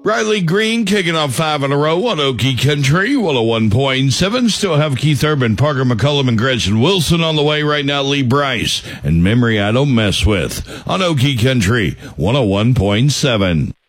Riley Green kicking off 5 in a row on Okie Country, 101.7. Still have Keith Urban, Parker McCullum, and Gretchen Wilson on the way right now. Lee Bryce and Memory I Don't Mess With on Okie Country, 101.7.